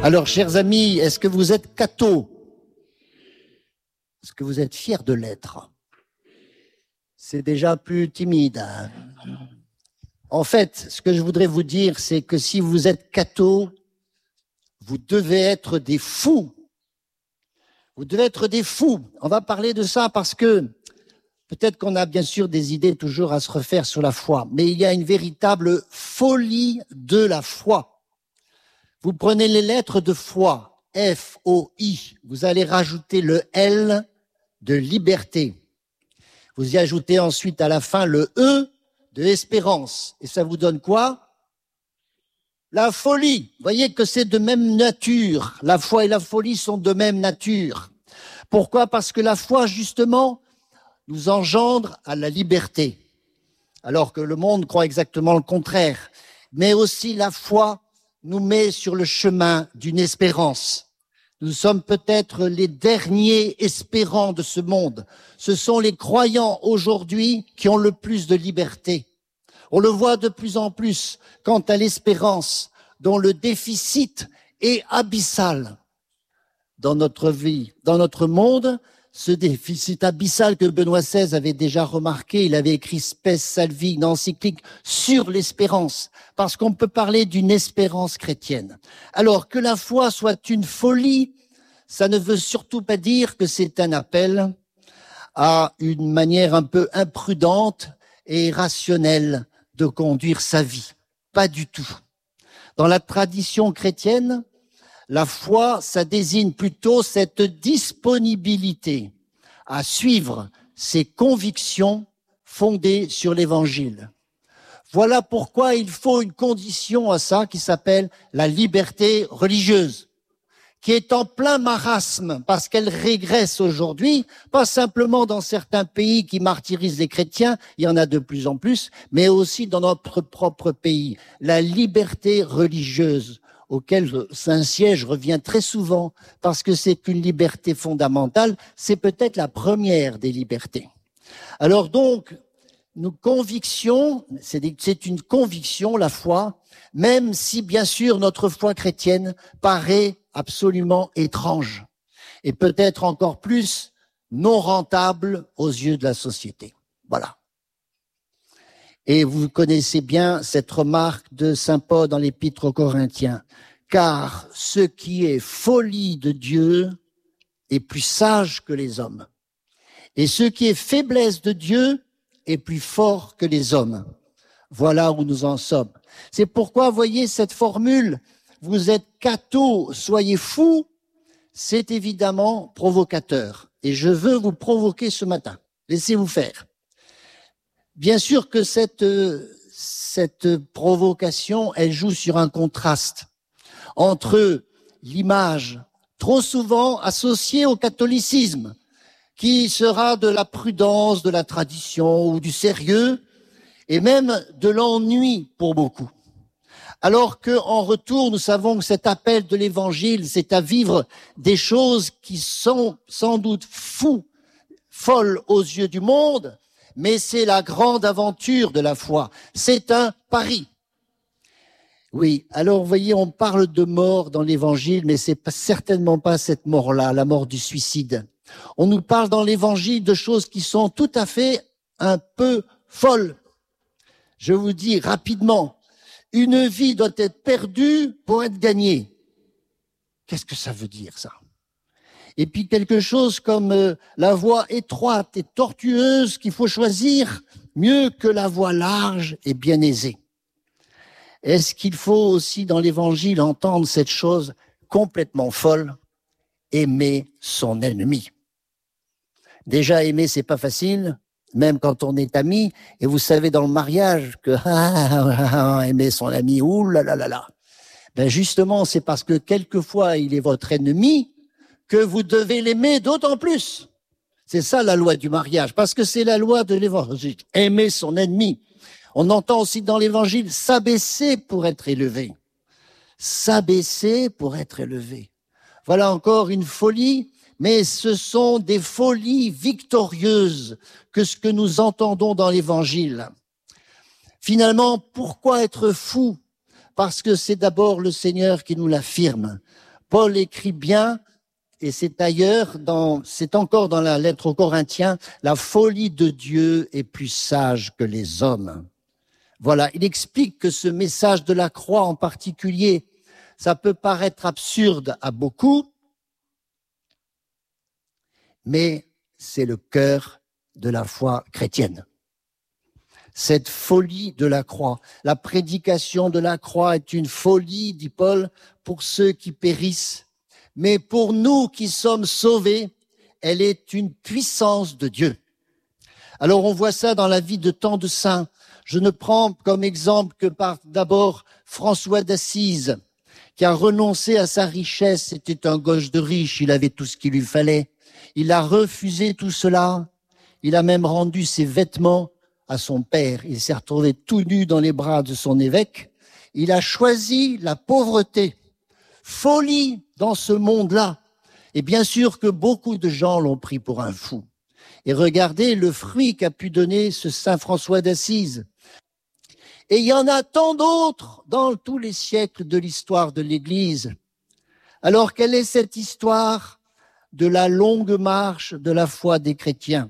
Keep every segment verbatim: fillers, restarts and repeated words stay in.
Alors, chers amis, est-ce que vous êtes cathos? Est-ce que vous êtes fiers de l'être? C'est déjà plus timide. En fait, ce que je voudrais vous dire, c'est que si vous êtes cathos, vous devez être des fous. Vous devez être des fous. On va parler de ça parce que peut-être qu'on a bien sûr des idées toujours à se refaire sur la foi, mais il y a une véritable folie de la foi. Vous prenez les lettres de foi, F O I, vous allez rajouter le L de liberté. Vous y ajoutez ensuite à la fin le E de espérance. Et ça vous donne quoi? La folie. Vous voyez que c'est de même nature. La foi et la folie sont de même nature. Pourquoi? Parce que la foi, justement, nous engendre à la liberté. Alors que le monde croit exactement le contraire. Mais aussi la foi nous met sur le chemin d'une espérance. Nous sommes peut-être les derniers espérants de ce monde. Ce sont les croyants aujourd'hui qui ont le plus de liberté. On le voit de plus en plus quant à l'espérance, dont le déficit est abyssal dans notre vie, dans notre monde. Ce déficit abyssal que Benoît seize avait déjà remarqué, il avait écrit Spes Salvi, une encyclique sur l'espérance, parce qu'on peut parler d'une espérance chrétienne. Alors que la foi soit une folie, ça ne veut surtout pas dire que c'est un appel à une manière un peu imprudente et rationnelle de conduire sa vie. Pas du tout. Dans la tradition chrétienne, la foi, ça désigne plutôt cette disponibilité à suivre ses convictions fondées sur l'Évangile. Voilà pourquoi il faut une condition à ça qui s'appelle la liberté religieuse, qui est en plein marasme parce qu'elle régresse aujourd'hui, pas simplement dans certains pays qui martyrisent les chrétiens, il y en a de plus en plus, mais aussi dans notre propre pays. La liberté religieuse, auquel Saint-Siège revient très souvent, parce que c'est une liberté fondamentale, c'est peut-être la première des libertés. Alors donc, nos convictions, c'est une conviction, la foi, même si bien sûr notre foi chrétienne paraît absolument étrange, et peut-être encore plus non rentable aux yeux de la société. Voilà. Et vous connaissez bien cette remarque de saint Paul dans l'Épître aux Corinthiens. Car ce qui est folie de Dieu est plus sage que les hommes. Et ce qui est faiblesse de Dieu est plus fort que les hommes. Voilà où nous en sommes. C'est pourquoi, voyez cette formule, vous êtes cathos, soyez fous, c'est évidemment provocateur. Et je veux vous provoquer ce matin. Laissez-vous faire. Bien sûr que cette, cette provocation, elle joue sur un contraste entre l'image trop souvent associée au catholicisme, qui sera de la prudence, de la tradition ou du sérieux, et même de l'ennui pour beaucoup. Alors que, en retour, nous savons que cet appel de l'Évangile, c'est à vivre des choses qui sont sans doute fous, folles aux yeux du monde, mais c'est la grande aventure de la foi. C'est un pari. Oui, alors vous voyez, on parle de mort dans l'Évangile, mais c'est pas, certainement pas cette mort-là, la mort du suicide. On nous parle dans l'Évangile de choses qui sont tout à fait un peu folles. Je vous dis rapidement, une vie doit être perdue pour être gagnée. Qu'est-ce que ça veut dire, ça? Et puis quelque chose comme euh, la voie étroite et tortueuse qu'il faut choisir, mieux que la voie large et bien aisée. Est-ce qu'il faut aussi dans l'Évangile entendre cette chose complètement folle, aimer son ennemi? Déjà, aimer, c'est pas facile, même quand on est ami. Et vous savez dans le mariage que ah, aimer son ami, ouh là là là là. Ben justement, c'est parce que quelquefois il est votre ennemi que vous devez l'aimer d'autant plus. C'est ça la loi du mariage, parce que c'est la loi de l'Évangile. Aimer son ennemi. On entend aussi dans l'Évangile s'abaisser pour être élevé. S'abaisser pour être élevé. Voilà encore une folie, mais ce sont des folies victorieuses que ce que nous entendons dans l'Évangile. Finalement, pourquoi être fou? Parce que c'est d'abord le Seigneur qui nous l'affirme. Paul écrit bien, et c'est ailleurs, dans, c'est encore dans la lettre aux Corinthiens, la folie de Dieu est plus sage que les hommes. Voilà, il explique que ce message de la croix en particulier, ça peut paraître absurde à beaucoup, mais c'est le cœur de la foi chrétienne. Cette folie de la croix, la prédication de la croix est une folie, dit Paul, pour ceux qui périssent. Mais pour nous qui sommes sauvés, elle est une puissance de Dieu. Alors on voit ça dans la vie de tant de saints. Je ne prends comme exemple que par d'abord François d'Assise, qui a renoncé à sa richesse. C'était un gauche de riche, il avait tout ce qu'il lui fallait. Il a refusé tout cela. Il a même rendu ses vêtements à son père. Il s'est retrouvé tout nu dans les bras de son évêque. Il a choisi la pauvreté. Folie dans ce monde-là. Et bien sûr que beaucoup de gens l'ont pris pour un fou. Et regardez le fruit qu'a pu donner ce saint François d'Assise. Et il y en a tant d'autres dans tous les siècles de l'histoire de l'Église. Alors, quelle est cette histoire de la longue marche de la foi des chrétiens?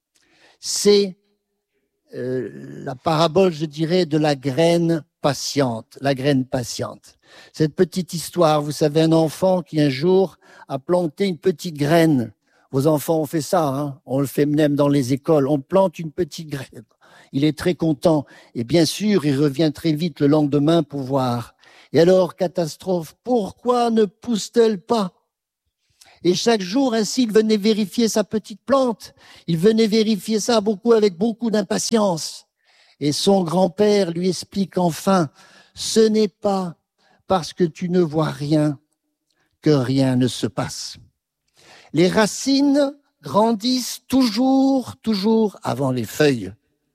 C'est euh, la parabole, je dirais, de la graine patiente, la graine patiente. Cette petite histoire, vous savez, un enfant qui un jour a planté une petite graine. Vos enfants ont fait ça, hein, on le fait même dans les écoles, on plante une petite graine. Il est très content et bien sûr, il revient très vite le lendemain pour voir. Et alors, catastrophe, pourquoi ne pousse-t-elle pas? Et chaque jour, ainsi, il venait vérifier sa petite plante. Il venait vérifier ça beaucoup avec beaucoup d'impatience. Et son grand-père lui explique enfin, ce n'est pas parce que tu ne vois rien que rien ne se passe. Les racines grandissent toujours, toujours avant les feuilles.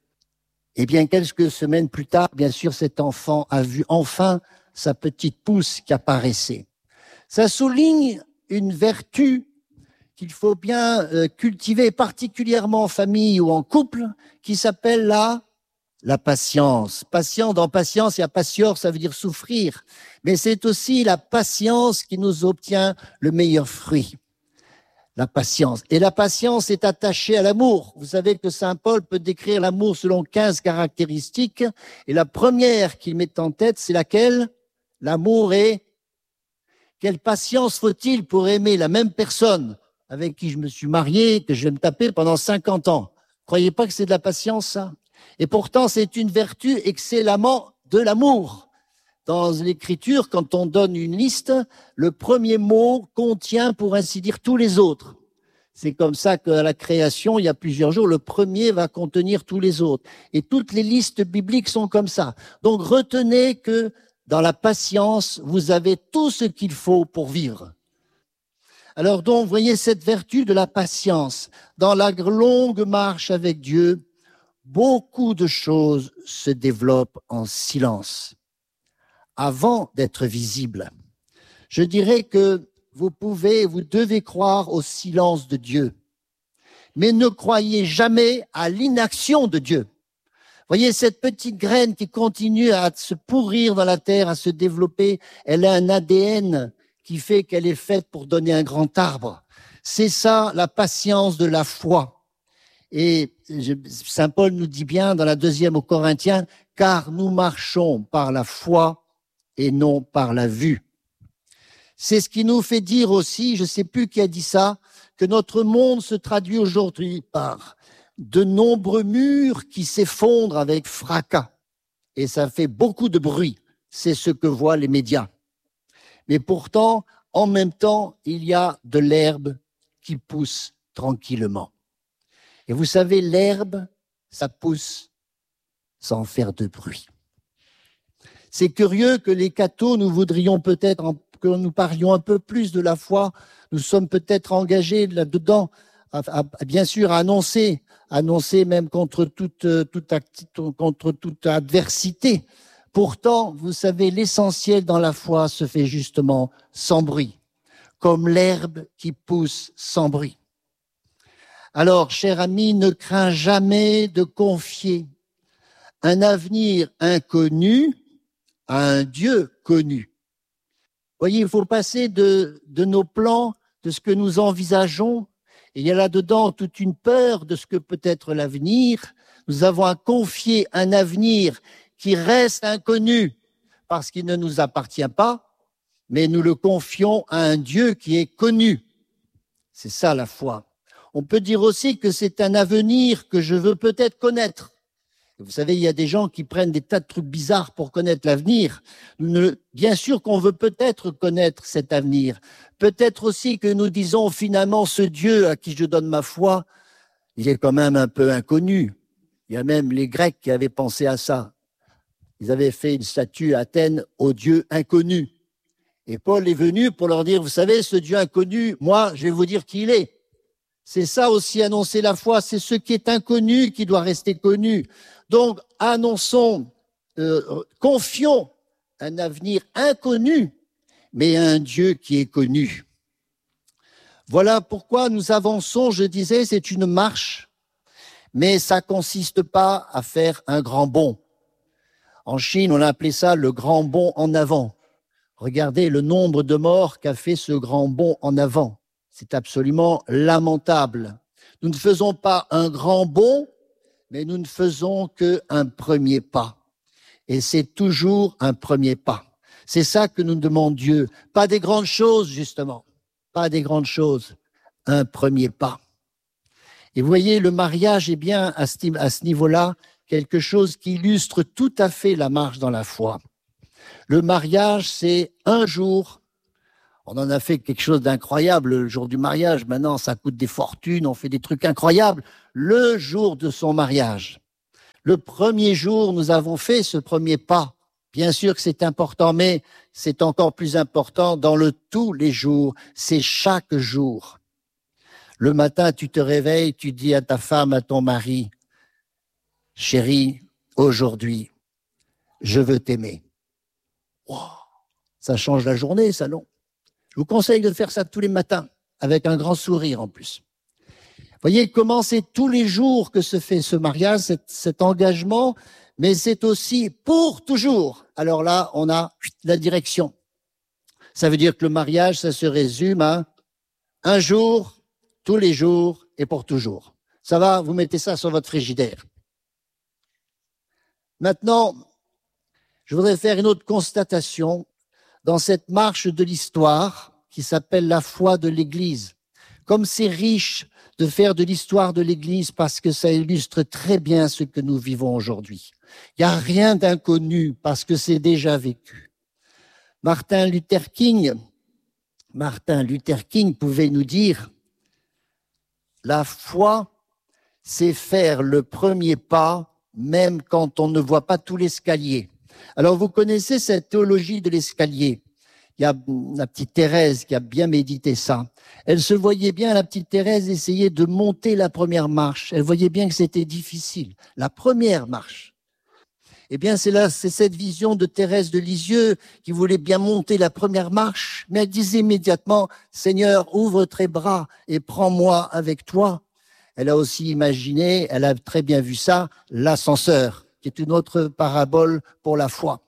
Et bien, quelques semaines plus tard, bien sûr, cet enfant a vu enfin sa petite pousse qui apparaissait. Ça souligne une vertu qu'il faut bien euh, cultiver, particulièrement en famille ou en couple, qui s'appelle la, la patience. Patient, dans patience, il y a patior, ça veut dire souffrir. Mais c'est aussi la patience qui nous obtient le meilleur fruit. La patience. Et la patience est attachée à l'amour. Vous savez que saint Paul peut décrire l'amour selon quinze caractéristiques. Et la première qu'il met en tête, c'est laquelle? L'amour est... Quelle patience faut-il pour aimer la même personne avec qui je me suis marié, que je vais me taper pendant cinquante ans? Croyez pas que c'est de la patience, ça? Et pourtant, c'est une vertu excellemment de l'amour. Dans l'écriture, quand on donne une liste, le premier mot contient, pour ainsi dire, tous les autres. C'est comme ça qu'à la création, il y a plusieurs jours, le premier va contenir tous les autres. Et toutes les listes bibliques sont comme ça. Donc retenez que dans la patience, vous avez tout ce qu'il faut pour vivre. Alors donc, vous voyez cette vertu de la patience. Dans la longue marche avec Dieu, beaucoup de choses se développent en silence, avant d'être visibles. Je dirais que vous pouvez, vous devez croire au silence de Dieu, mais ne croyez jamais à l'inaction de Dieu. Voyez, cette petite graine qui continue à se pourrir dans la terre, à se développer, elle a un A D N qui fait qu'elle est faite pour donner un grand arbre. C'est ça, la patience de la foi. Et saint Paul nous dit bien dans la deuxième aux Corinthiens, car nous marchons par la foi et non par la vue. C'est ce qui nous fait dire aussi, je ne sais plus qui a dit ça, que notre monde se traduit aujourd'hui par de nombreux murs qui s'effondrent avec fracas. Et ça fait beaucoup de bruit. C'est ce que voient les médias. Mais pourtant, en même temps, il y a de l'herbe qui pousse tranquillement. Et vous savez, l'herbe, ça pousse sans faire de bruit. C'est curieux que les cathos, nous voudrions peut-être en, que nous parlions un peu plus de la foi. Nous sommes peut-être engagés là-dedans, à, à, bien sûr, à annoncer, annoncer même contre toute, toute, contre toute adversité. Pourtant, vous savez, l'essentiel dans la foi se fait justement sans bruit, comme l'herbe qui pousse sans bruit. Alors, cher ami, ne crains jamais de confier un avenir inconnu à un Dieu connu. voyez, il faut passer de, de nos plans, de ce que nous envisageons. Et il y a là-dedans toute une peur de ce que peut être l'avenir. Nous avons à confier un avenir qui reste inconnu parce qu'il ne nous appartient pas, mais nous le confions à un Dieu qui est connu. C'est ça la foi. On peut dire aussi que c'est un avenir que je veux peut-être connaître. Vous savez, il y a des gens qui prennent des tas de trucs bizarres pour connaître l'avenir. Bien sûr qu'on veut peut-être connaître cet avenir. Peut-être aussi que nous disons finalement ce Dieu à qui je donne ma foi, il est quand même un peu inconnu. Il y a même les Grecs qui avaient pensé à ça. Ils avaient fait une statue à Athènes au Dieu inconnu. Et Paul est venu pour leur dire, vous savez, ce Dieu inconnu, moi, je vais vous dire qui il est. C'est ça aussi, annoncer la foi, c'est ce qui est inconnu qui doit rester connu. Donc, annonçons, euh, confions un avenir inconnu, mais à un Dieu qui est connu. Voilà pourquoi nous avançons, je disais, c'est une marche, mais ça consiste pas à faire un grand bond. En Chine, on a appelé ça le grand bond en avant. Regardez le nombre de morts qu'a fait ce grand bond en avant. C'est absolument lamentable. Nous ne faisons pas un grand bond, mais nous ne faisons qu'un premier pas. Et c'est toujours un premier pas. C'est ça que nous demande Dieu. Pas des grandes choses, justement. Pas des grandes choses. Un premier pas. Et vous voyez, le mariage est bien à ce, à ce niveau-là quelque chose qui illustre tout à fait la marche dans la foi. Le mariage, c'est un jour. On en a fait quelque chose d'incroyable le jour du mariage. Maintenant, ça coûte des fortunes, on fait des trucs incroyables. Le jour de son mariage. Le premier jour, nous avons fait ce premier pas. Bien sûr que c'est important, mais c'est encore plus important dans le tous les jours. C'est chaque jour. Le matin, tu te réveilles, tu dis à ta femme, à ton mari, « Chérie, aujourd'hui, je veux t'aimer. » Wow, ça change la journée, ça, non? Je vous conseille de faire ça tous les matins, avec un grand sourire en plus. Vous voyez comment c'est tous les jours que se fait ce mariage, cet, cet engagement, mais c'est aussi pour toujours. Alors là, on a la direction. Ça veut dire que le mariage, ça se résume à un jour, tous les jours et pour toujours. Ça va, vous mettez ça sur votre frigidaire. Maintenant, je voudrais faire une autre constatation dans cette marche de l'histoire qui s'appelle la foi de l'Église. Comme c'est riche de faire de l'histoire de l'Église parce que ça illustre très bien ce que nous vivons aujourd'hui. Il n'y a rien d'inconnu parce que c'est déjà vécu. Martin Luther King, Martin Luther King pouvait nous dire « La foi, c'est faire le premier pas même quand on ne voit pas tout l'escalier. » Alors, vous connaissez cette théologie de l'escalier. Il y a la petite Thérèse qui a bien médité ça. Elle se voyait bien, la petite Thérèse, essayer de monter la première marche. Elle voyait bien que c'était difficile. La première marche. Eh bien, c'est là, c'est cette vision de Thérèse de Lisieux qui voulait bien monter la première marche, mais elle disait immédiatement, « Seigneur, ouvre tes bras et prends-moi avec toi. » Elle a aussi imaginé, elle a très bien vu ça, l'ascenseur, qui est une autre parabole pour la foi.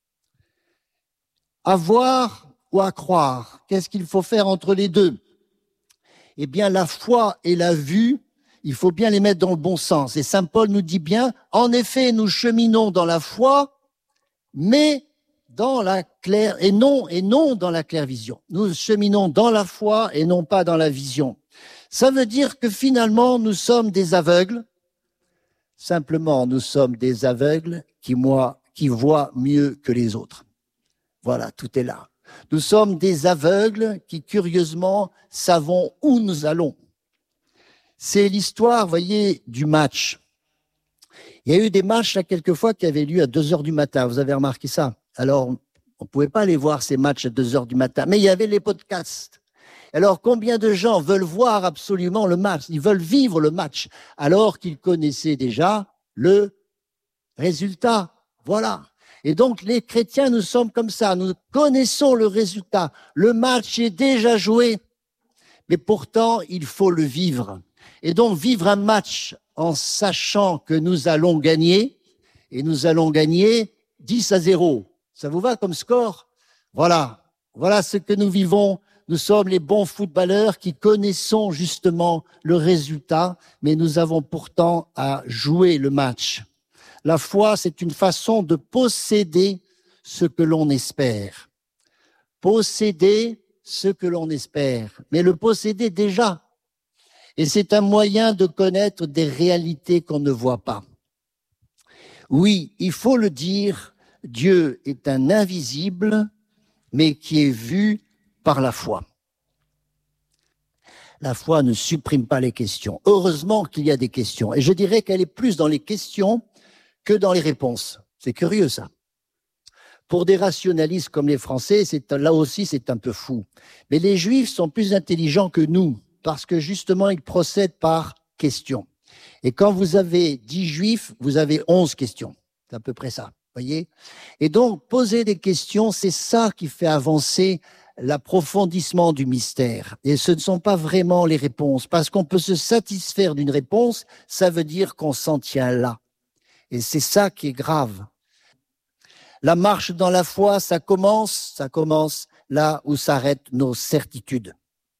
À voir ou à croire, qu'est-ce qu'il faut faire entre les deux? Eh bien, la foi et la vue, il faut bien les mettre dans le bon sens. Et saint Paul nous dit bien, en effet, nous cheminons dans la foi, mais dans la claire, et non, et non dans la claire vision. Nous cheminons dans la foi et non pas dans la vision. Ça veut dire que finalement, nous sommes des aveugles. Simplement, nous sommes des aveugles qui, moi, qui voient mieux que les autres. Voilà, tout est là. Nous sommes des aveugles qui, curieusement, savons où nous allons. C'est l'histoire, voyez, du match. Il y a eu des matchs, là, quelquefois, qui avaient lieu à deux heures du matin. Vous avez remarqué ça? Alors, on ne pouvait pas aller voir ces matchs à deux heures du matin, mais il y avait les podcasts. Alors, combien de gens veulent voir absolument le match? Ils veulent vivre le match, alors qu'ils connaissaient déjà le résultat. Voilà. Et donc, les chrétiens, nous sommes comme ça. Nous connaissons le résultat. Le match est déjà joué. Mais pourtant, il faut le vivre. Et donc, vivre un match en sachant que nous allons gagner, et nous allons gagner dix à zéro. Ça vous va comme score? Voilà. Voilà ce que nous vivons. Nous sommes les bons footballeurs qui connaissons justement le résultat, mais nous avons pourtant à jouer le match. La foi, c'est une façon de posséder ce que l'on espère. Posséder ce que l'on espère, mais le posséder déjà. Et c'est un moyen de connaître des réalités qu'on ne voit pas. Oui, il faut le dire, Dieu est un invisible, mais qui est vu par la foi. La foi ne supprime pas les questions. Heureusement qu'il y a des questions. Et je dirais qu'elle est plus dans les questions que dans les réponses. C'est curieux, ça. Pour des rationalistes comme les Français, c'est, là aussi, c'est un peu fou. Mais les Juifs sont plus intelligents que nous, parce que justement, ils procèdent par questions. Et quand vous avez dix Juifs, vous avez onze questions. C'est à peu près ça, voyez. Et donc, poser des questions, c'est ça qui fait avancer l'approfondissement du mystère. Et ce ne sont pas vraiment les réponses, parce qu'on peut se satisfaire d'une réponse, ça veut dire qu'on s'en tient là. Et c'est ça qui est grave. La marche dans la foi, ça commence, ça commence là où s'arrêtent nos certitudes.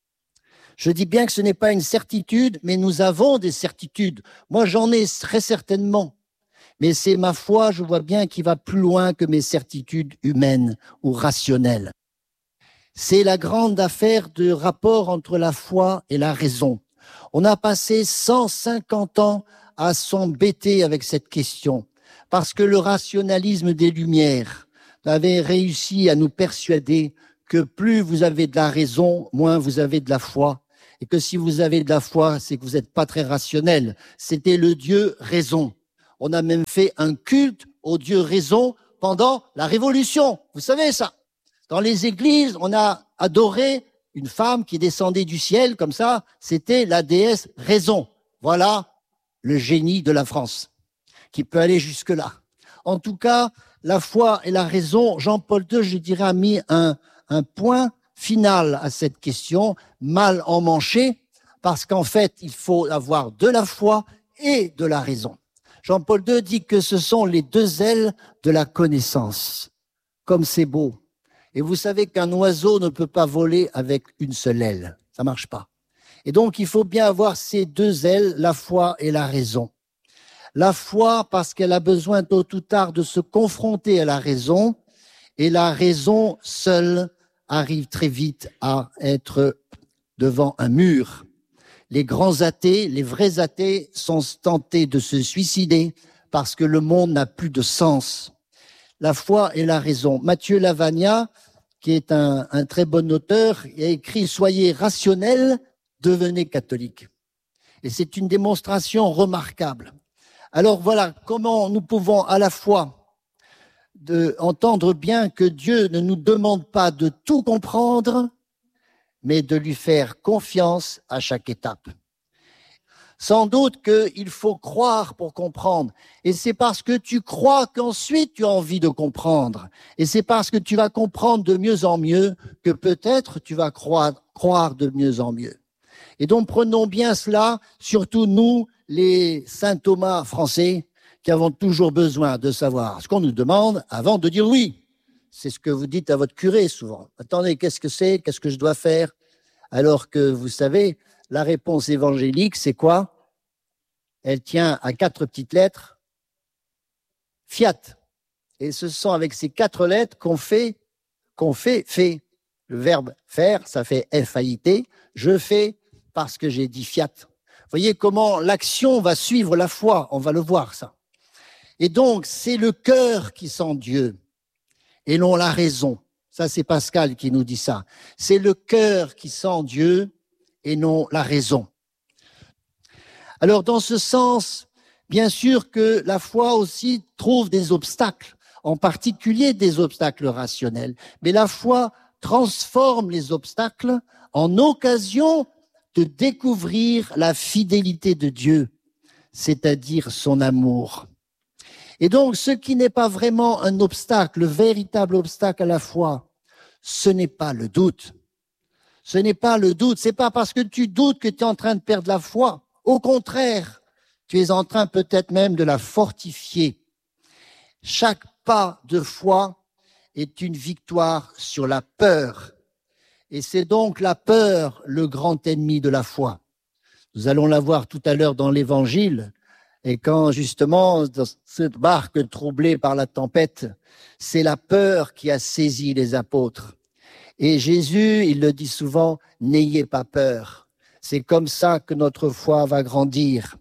Je dis bien que ce n'est pas une certitude, mais nous avons des certitudes. Moi, j'en ai très certainement. Mais c'est ma foi, je vois bien, qui va plus loin que mes certitudes humaines ou rationnelles. C'est la grande affaire de rapport entre la foi et la raison. On a passé cent cinquante ans à s'embêter avec cette question, parce que le rationalisme des Lumières avait réussi à nous persuader que plus vous avez de la raison, moins vous avez de la foi. Et que si vous avez de la foi, c'est que vous n'êtes pas très rationnel. C'était le Dieu raison. On a même fait un culte au Dieu raison pendant la Révolution. Vous savez ça. Dans les églises, on a adoré une femme qui descendait du ciel comme ça. C'était la déesse raison. Voilà le génie de la France qui peut aller jusque-là. En tout cas, la foi et la raison, Jean-Paul deux, je dirais, a mis un, un point final à cette question, mal emmanché, parce qu'en fait, il faut avoir de la foi et de la raison. Jean-Paul deux dit que ce sont les deux ailes de la connaissance. Comme c'est beau. Et vous savez qu'un oiseau ne peut pas voler avec une seule aile. Ça marche pas. Et donc, il faut bien avoir ces deux ailes, la foi et la raison. La foi, parce qu'elle a besoin tôt ou tard de se confronter à la raison, et la raison seule arrive très vite à être devant un mur. Les grands athées, les vrais athées sont tentés de se suicider parce que le monde n'a plus de sens. La foi et la raison. Mathieu Lavagna, qui est un, un très bon auteur, a écrit « Soyez rationnels, devenez catholiques ». Et c'est une démonstration remarquable. Alors voilà, comment nous pouvons à la fois de entendre bien que Dieu ne nous demande pas de tout comprendre, mais de lui faire confiance à chaque étape. Sans doute qu'il faut croire pour comprendre. Et c'est parce que tu crois qu'ensuite tu as envie de comprendre. Et c'est parce que tu vas comprendre de mieux en mieux que peut-être tu vas croire, croire de mieux en mieux. Et donc prenons bien cela, surtout nous, les saint Thomas français, qui avons toujours besoin de savoir ce qu'on nous demande avant de dire oui. C'est ce que vous dites à votre curé souvent. Attendez, qu'est-ce que c'est? Qu'est-ce que je dois faire? Alors que vous savez, la réponse évangélique, c'est quoi? Elle tient à quatre petites lettres. Fiat. Et ce sont avec ces quatre lettres qu'on fait, qu'on fait, fait. Le verbe faire, ça fait F A I T. Je fais parce que j'ai dit fiat. Vous voyez comment l'action va suivre la foi. On va le voir, ça. Et donc, c'est le cœur qui sent Dieu et non la raison. Ça, c'est Pascal qui nous dit ça. C'est le cœur qui sent Dieu et non la raison. Alors, dans ce sens, bien sûr que la foi aussi trouve des obstacles, en particulier des obstacles rationnels. Mais la foi transforme les obstacles en occasion de découvrir la fidélité de Dieu, c'est-à-dire son amour. Et donc, ce qui n'est pas vraiment un obstacle, le véritable obstacle à la foi, ce n'est pas le doute. Ce n'est pas le doute. C'est pas parce que tu doutes que tu es en train de perdre la foi. Au contraire, tu es en train peut-être même de la fortifier. Chaque pas de foi est une victoire sur la peur. Et c'est donc la peur le grand ennemi de la foi. Nous allons la voir tout à l'heure dans l'Évangile. Et quand justement, dans cette barque troublée par la tempête, c'est la peur qui a saisi les apôtres. Et Jésus, il le dit souvent, n'ayez pas peur. C'est comme ça que notre foi va grandir.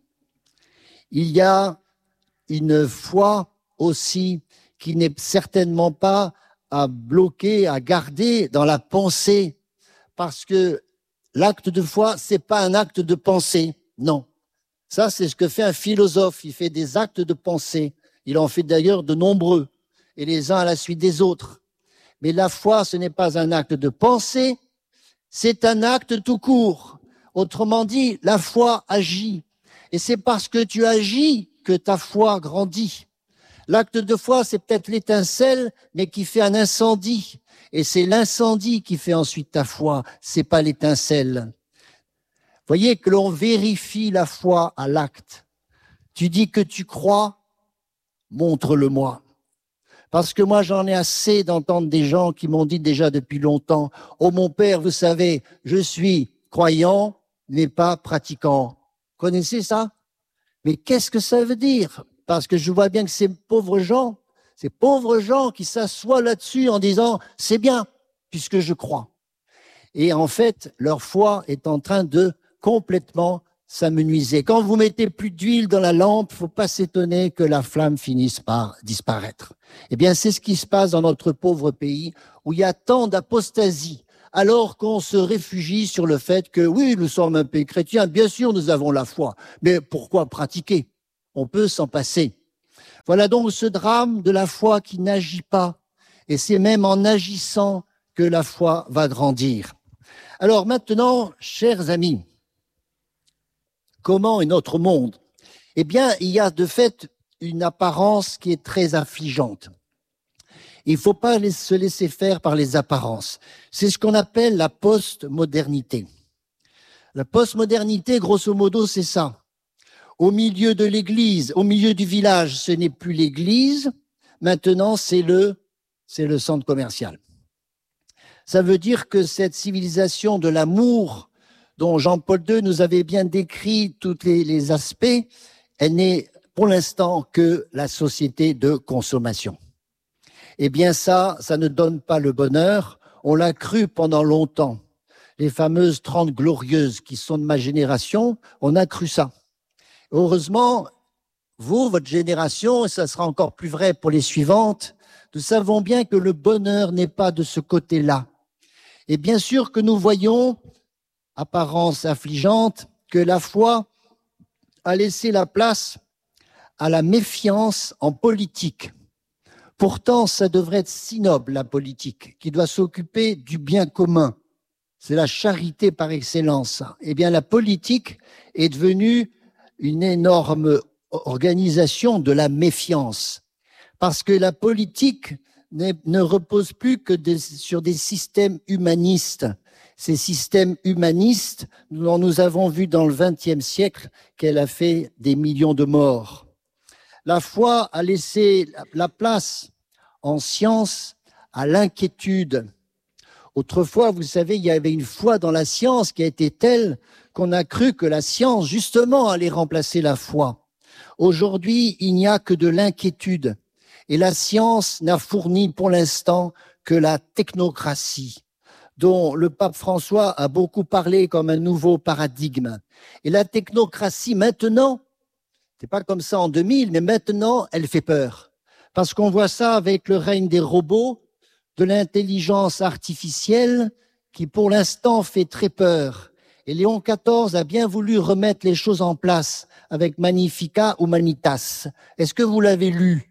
Il y a une foi aussi qui n'est certainement pas à bloquer, à garder dans la pensée, parce que l'acte de foi, c'est pas un acte de pensée, non. Ça, c'est ce que fait un philosophe, il fait des actes de pensée. Il en fait d'ailleurs de nombreux, et les uns à la suite des autres. Mais la foi, ce n'est pas un acte de pensée, c'est un acte tout court. Autrement dit, la foi agit. Et c'est parce que tu agis que ta foi grandit. L'acte de foi, c'est peut-être l'étincelle, mais qui fait un incendie. Et c'est l'incendie qui fait ensuite ta foi, c'est pas l'étincelle. Voyez que l'on vérifie la foi à l'acte. Tu dis que tu crois, montre-le-moi. Parce que moi, j'en ai assez d'entendre des gens qui m'ont dit déjà depuis longtemps, « Oh mon père, vous savez, je suis croyant, mais pas pratiquant. » Connaissez ça? Mais qu'est-ce que ça veut dire? Parce que je vois bien que ces pauvres gens, ces pauvres gens qui s'assoient là-dessus en disant « c'est bien, puisque je crois ». Et en fait, leur foi est en train de complètement s'amenuiser. Quand vous mettez plus d'huile dans la lampe, faut pas s'étonner que la flamme finisse par disparaître. Eh bien, c'est ce qui se passe dans notre pauvre pays, où il y a tant d'apostasie, alors qu'on se réfugie sur le fait que oui, nous sommes un pays chrétien, bien sûr, nous avons la foi, mais pourquoi pratiquer? On peut s'en passer. Voilà donc ce drame de la foi qui n'agit pas, et c'est même en agissant que la foi va grandir. Alors maintenant, chers amis, comment est notre monde? Eh bien, il y a de fait une apparence qui est très affligeante. Il ne faut pas se laisser faire par les apparences. C'est ce qu'on appelle la postmodernité. La postmodernité, grosso modo, c'est ça. Au milieu de l'église, au milieu du village, ce n'est plus l'église. Maintenant, c'est le, c'est le centre commercial. Ça veut dire que cette civilisation de l'amour dont Jean-Paul deux nous avait bien décrit tous les, les aspects, elle n'est pour l'instant que la société de consommation. Eh bien ça, ça ne donne pas le bonheur. On l'a cru pendant longtemps. Les fameuses trente glorieuses qui sont de ma génération, on a cru ça. Heureusement, vous, votre génération, et ça sera encore plus vrai pour les suivantes, nous savons bien que le bonheur n'est pas de ce côté-là. Et bien sûr que nous voyons, apparence affligeante, que la foi a laissé la place à la méfiance en politique. Pourtant, ça devrait être si noble, la politique, qui doit s'occuper du bien commun. C'est la charité par excellence. Eh bien, la politique est devenue une énorme organisation de la méfiance. Parce que la politique ne repose plus que des, sur des systèmes humanistes. Ces systèmes humanistes, dont nous avons vu dans le vingtième siècle qu'elle a fait des millions de morts. La foi a laissé la place en science à l'inquiétude. Autrefois, vous savez, il y avait une foi dans la science qui a été telle qu'on a cru que la science, justement, allait remplacer la foi. Aujourd'hui, il n'y a que de l'inquiétude. Et la science n'a fourni pour l'instant que la technocratie, dont le pape François a beaucoup parlé comme un nouveau paradigme. Et la technocratie, maintenant, c'est pas comme ça en deux mille, mais maintenant, elle fait peur. Parce qu'on voit ça avec le règne des robots, de l'intelligence artificielle, qui pour l'instant fait très peur. Et Léon quatorze a bien voulu remettre les choses en place avec Magnificat Humanitas. Est-ce que vous l'avez lu?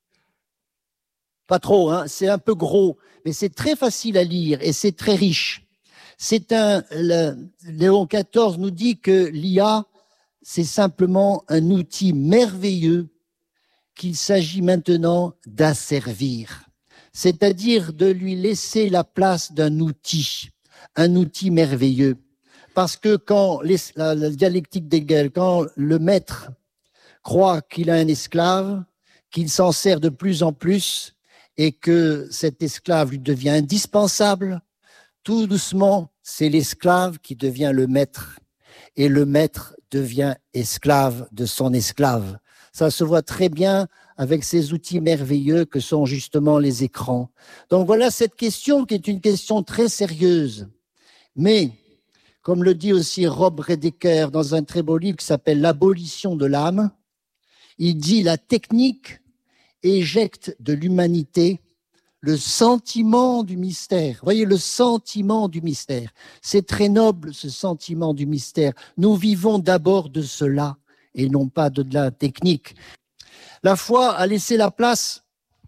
Pas trop, hein, c'est un peu gros, mais c'est très facile à lire et c'est très riche. C'est un, le, Léon quatorze nous dit que l'I A, c'est simplement un outil merveilleux qu'il s'agit maintenant d'asservir. C'est-à-dire de lui laisser la place d'un outil, un outil merveilleux. Parce que quand les, la, la dialectique d'Hegel, quand le maître croit qu'il a un esclave, qu'il s'en sert de plus en plus, et que cet esclave lui devient indispensable, tout doucement, c'est l'esclave qui devient le maître et le maître devient esclave de son esclave. Ça se voit très bien avec ces outils merveilleux que sont justement les écrans. Donc voilà cette question qui est une question très sérieuse. Mais, comme le dit aussi Rob Redeker dans un très beau livre qui s'appelle L'abolition de l'âme, il dit la technique éjecte de l'humanité le sentiment du mystère. Vous voyez, le sentiment du mystère. C'est très noble, ce sentiment du mystère. Nous vivons d'abord de cela et non pas de la technique. La foi a laissé la place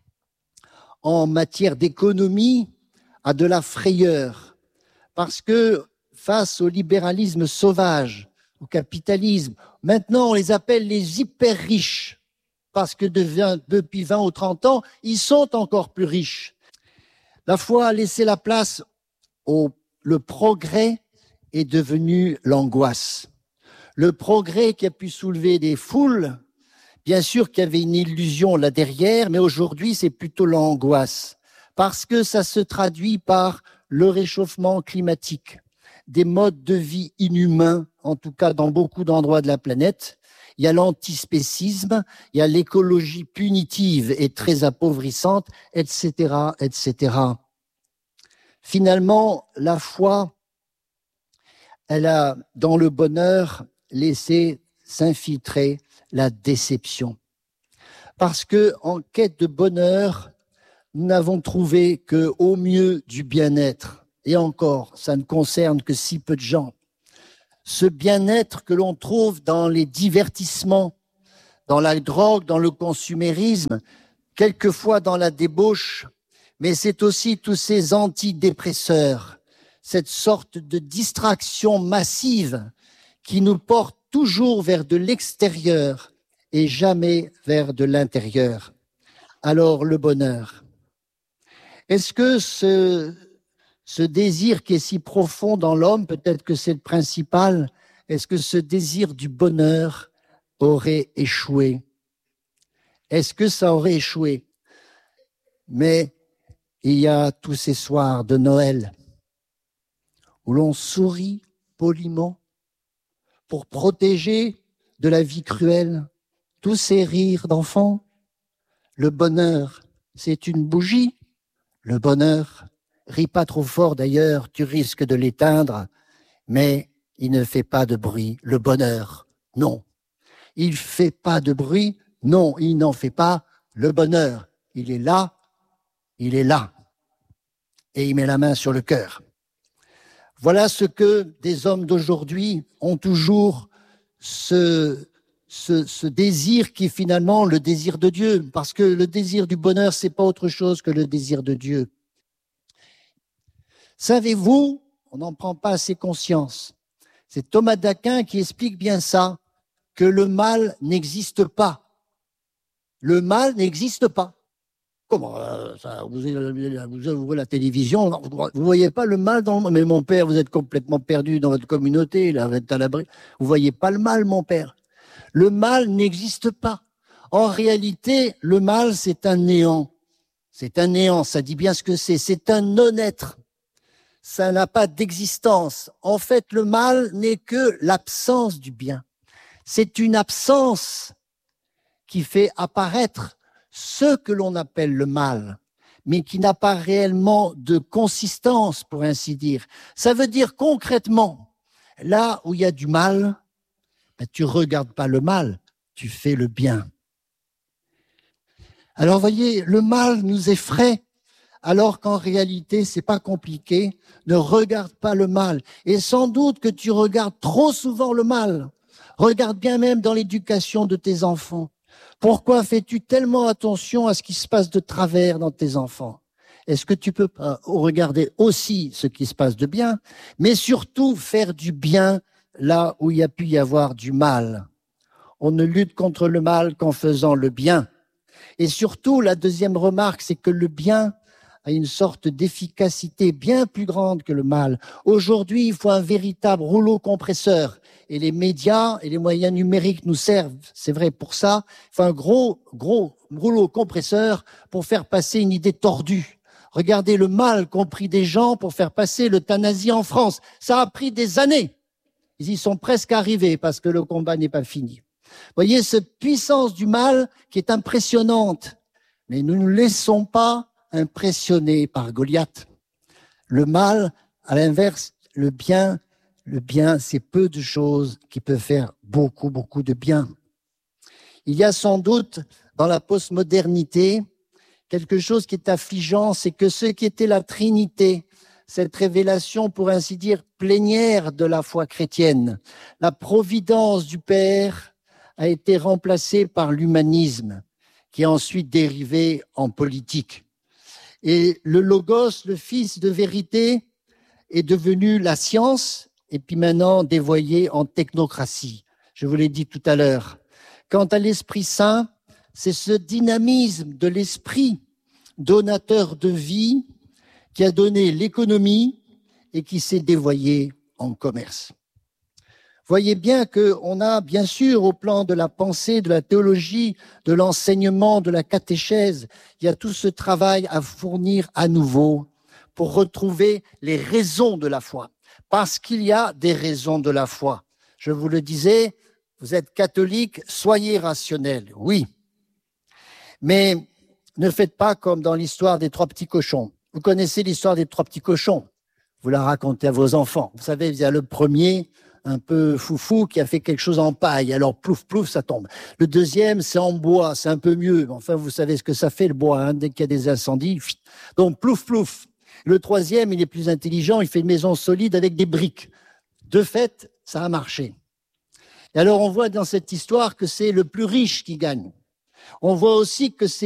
en matière d'économie à de la frayeur. Parce que face au libéralisme sauvage, au capitalisme, maintenant on les appelle les hyper riches. Parce que depuis vingt ou trente ans, ils sont encore plus riches. La foi a laissé la place au le progrès est devenu l'angoisse. Le progrès qui a pu soulever des foules, bien sûr qu'il y avait une illusion là derrière, mais aujourd'hui c'est plutôt l'angoisse. Parce que ça se traduit par le réchauffement climatique, des modes de vie inhumains, en tout cas dans beaucoup d'endroits de la planète. Il y a l'antispécisme, il y a l'écologie punitive et très appauvrissante, et cetera, et cetera. Finalement, la foi, elle a, dans le bonheur, laissé s'infiltrer la déception. Parce que, en quête de bonheur, nous n'avons trouvé que, au mieux, du bien-être. Et encore, ça ne concerne que si peu de gens. Ce bien-être que l'on trouve dans les divertissements, dans la drogue, dans le consumérisme, quelquefois dans la débauche, mais c'est aussi tous ces antidépresseurs, cette sorte de distraction massive qui nous porte toujours vers de l'extérieur et jamais vers de l'intérieur. Alors le bonheur. Est-ce que ce Ce désir qui est si profond dans l'homme, peut-être que c'est le principal, est-ce que ce désir du bonheur aurait échoué? Est-ce que ça aurait échoué? Mais il y a tous ces soirs de Noël où l'on sourit poliment pour protéger de la vie cruelle tous ces rires d'enfants. Le bonheur, c'est une bougie. Le bonheur, ris pas trop fort d'ailleurs, tu risques de l'éteindre, mais il ne fait pas de bruit. Le bonheur, non. Il fait pas de bruit, non, il n'en fait pas. Le bonheur, il est là, il est là. Et il met la main sur le cœur. Voilà ce que des hommes d'aujourd'hui ont toujours ce, ce, ce désir qui est finalement le désir de Dieu. Parce que le désir du bonheur, c'est pas autre chose que le désir de Dieu. Savez-vous, on n'en prend pas assez conscience, c'est Thomas d'Aquin qui explique bien ça, que le mal n'existe pas. Le mal n'existe pas. Comment euh, ça, vous, vous ouvrez la télévision, vous voyez pas le mal dans le... Mais mon père, vous êtes complètement perdu dans votre communauté, là, vous êtes à l'abri. Vous voyez pas le mal, mon père. Le mal n'existe pas. En réalité, le mal, c'est un néant. C'est un néant, ça dit bien ce que c'est. C'est un non-être. Ça n'a pas d'existence. En fait, le mal n'est que l'absence du bien. C'est une absence qui fait apparaître ce que l'on appelle le mal, mais qui n'a pas réellement de consistance, pour ainsi dire. Ça veut dire concrètement, là où il y a du mal, ben, tu regardes pas le mal, tu fais le bien. Alors, voyez, le mal nous effraie, alors qu'en réalité, c'est pas compliqué. Ne regarde pas le mal. Et sans doute que tu regardes trop souvent le mal. Regarde bien même dans l'éducation de tes enfants. Pourquoi fais-tu tellement attention à ce qui se passe de travers dans tes enfants? Est-ce que tu peux pas regarder aussi ce qui se passe de bien, mais surtout faire du bien là où il y a pu y avoir du mal? On ne lutte contre le mal qu'en faisant le bien. Et surtout, la deuxième remarque, c'est que le bien a une sorte d'efficacité bien plus grande que le mal. Aujourd'hui, il faut un véritable rouleau compresseur. Et les médias et les moyens numériques nous servent, c'est vrai pour ça. Il faut un gros, gros rouleau compresseur pour faire passer une idée tordue. Regardez le mal qu'ont pris des gens pour faire passer l'euthanasie en France. Ça a pris des années. Ils y sont presque arrivés parce que le combat n'est pas fini. Voyez cette puissance du mal qui est impressionnante. Mais nous ne nous laissons pas impressionner par Goliath. Le mal, à l'inverse, le bien, le bien, c'est peu de choses qui peuvent faire beaucoup, beaucoup de bien. Il y a sans doute dans la postmodernité quelque chose qui est affligeant, c'est que ce qui était la Trinité, cette révélation, pour ainsi dire, plénière de la foi chrétienne, la providence du Père a été remplacée par l'humanisme, qui est ensuite dérivé en politique. Et le Logos, le Fils de vérité, est devenu la science, et puis maintenant dévoyé en technocratie. Je vous l'ai dit tout à l'heure. Quant à l'Esprit Saint, c'est ce dynamisme de l'Esprit, donateur de vie, qui a donné l'économie et qui s'est dévoyé en commerce. Voyez bien qu'on a, bien sûr, au plan de la pensée, de la théologie, de l'enseignement, de la catéchèse, il y a tout ce travail à fournir à nouveau pour retrouver les raisons de la foi. Parce qu'il y a des raisons de la foi. Je vous le disais, vous êtes catholique, soyez rationnel, oui. Mais ne faites pas comme dans l'histoire des trois petits cochons. Vous connaissez l'histoire des trois petits cochons. Vous la racontez à vos enfants. Vous savez, il y a le premier, un peu foufou, qui a fait quelque chose en paille. Alors, plouf, plouf, ça tombe. Le deuxième, c'est en bois, c'est un peu mieux. Enfin, vous savez ce que ça fait, le bois, hein, dès qu'il y a des incendies. Donc, plouf, plouf. Le troisième, il est plus intelligent, il fait une maison solide avec des briques. De fait, ça a marché. Et alors, on voit dans cette histoire que c'est le plus riche qui gagne. On voit aussi que c'est